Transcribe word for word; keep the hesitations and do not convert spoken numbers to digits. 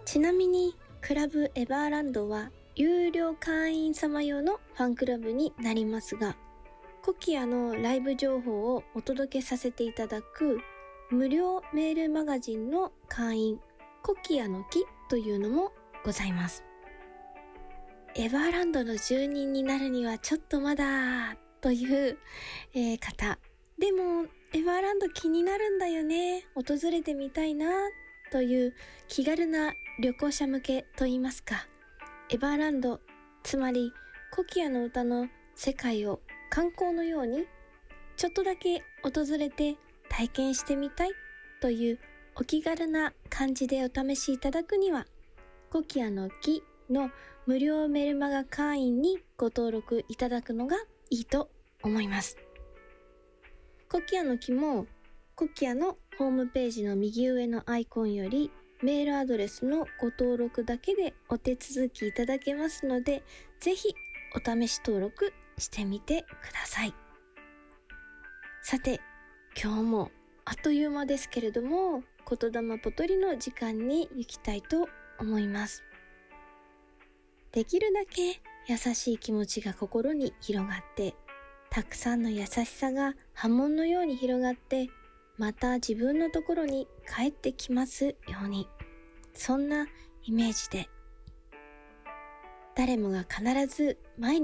ちなみにクラブエバーランドは有料会員様用のファンクラブになりますが、コキアのライブ情報をお届けさせていただく無料メールマガジンの会員、コキアの木というのもございます。エバーランドの住人になるにはちょっとまだという、えー、方、でもエバーランド気になるんだよね、訪れてみたいなという気軽な旅行者向けといいますか、エバーランド、つまりコキアの歌の世界を観光のようにちょっとだけ訪れて体験してみたいというお気軽な感じでお試しいただくには、コキアの木の無料メルマガ会員にご登録いただくのがいいと思います。コキアの木もコキアのホームページの右上のアイコンよりメールアドレスのご登録だけでお手続きいただけますので、ぜひお試し登録してみてください。さて、今日もあっという間ですけれども、言霊ポトリの時間に行きたいと思います。できるだけ優しい気持ちが心に広がって、たくさんの優しさが波紋のように広がって、また自分のところに帰ってきますように、そんなイメージで、誰もが必ず毎日